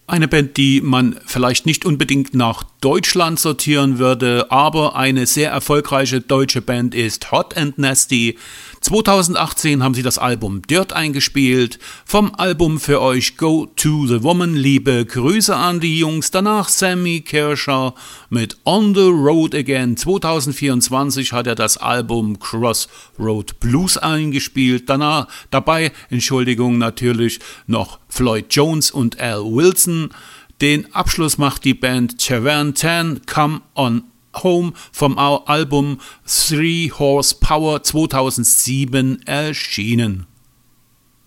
Eine Band, die man vielleicht nicht unbedingt nach Deutschland sortieren würde, aber eine sehr erfolgreiche deutsche Band ist Hot and Nasty. 2018 haben sie das Album Dirt eingespielt. Vom Album für euch Go to the Woman. Liebe Grüße an die Jungs. Danach Sammy Kirscher mit On the Road Again. 2024 hat er das Album Crossroad Blues eingespielt. Danach dabei, natürlich noch Floyd Jones und Al Wilson. Den Abschluss macht die Band Cavern 10 Come On Home vom Album Three Horsepower 2007 erschienen.